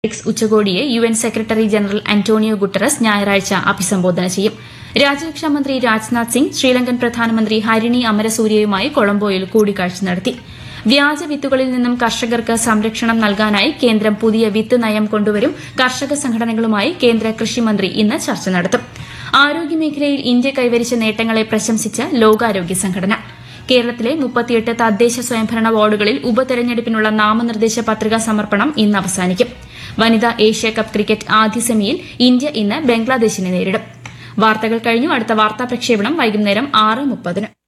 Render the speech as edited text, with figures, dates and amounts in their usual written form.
ഉച്ചകോടിയെ UN secretary general Antonio Guterres ഞായറാഴ്ച അഭിസംബോധന ചെയ്യും. രാജ്യരക്ഷാമന്ത്രി രാജ്നാഥ് സിംഗ് ശ്രീലങ്കൻ പ്രധാനമന്ത്രി ഹരിണി അമരസൂര്യയുമായി കൊളംബോയിൽ കൂടിക്കാഴ്ച നടത്തി. വ്യാജ വിത്തുകളിൽ നിന്നും കർഷകർക്ക് സംരക്ഷണം നൽകാനായി കേന്ദ്രം പുതിയ വിത്ത് നയം കൊണ്ടുവരും. കർഷക സംഘടനകളുമായി കേന്ദ്ര കൃഷിമന്ത്രി ഇന്ന് ചർച്ച നടത്തും. ആരോഗ്യമേഖലയിൽ ഇന്ത്യ കൈവരിച്ച നേട്ടങ്ങളെ പ്രശംസിച്ച് ലോകാരോഗ്യ സംഘടന. കേരളത്തിലെ 38 തദ്ദേശ സ്വയംഭരണ വാർഡുകളിൽ ഉപതെരഞ്ഞെടുപ്പിനുള്ള നാമനിർദ്ദേശ പത്രികാ സമർപ്പണം ഇന്ന് അവസാനിക്കും. വനിതാ ഏഷ്യാകപ്പ് ക്രിക്കറ്റ് ആദ്യ സെമിയിൽ ഇന്ത്യ ഇന്ന് ബംഗ്ലാദേശിനെ നേരിടും. വാർത്തകൾ കഴിഞ്ഞു. അടുത്ത വാർത്താ പ്രക്ഷേപണം വൈകുന്നേരം 6:30.